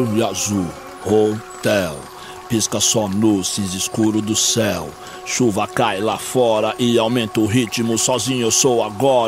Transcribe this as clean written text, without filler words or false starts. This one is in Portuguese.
bagulho azul, hotel. Pisca só no cinza escuro do céu. Chuva cai lá fora e aumenta o ritmo. Sozinho eu sou agora.